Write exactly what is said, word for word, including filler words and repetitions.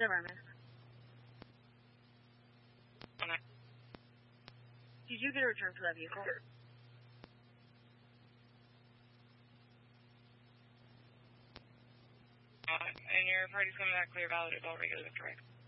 Zimmerman. Did you get a return for that vehicle? Uh, and your party's coming back clear, valid, about regular, correct?